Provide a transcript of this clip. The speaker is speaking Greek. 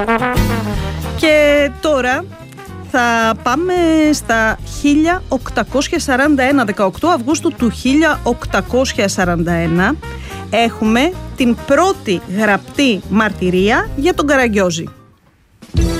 Και τώρα θα πάμε στα 1841, 18 Αυγούστου του 1841. Έχουμε την πρώτη γραπτή μαρτυρία για τον Καραγκιόζη.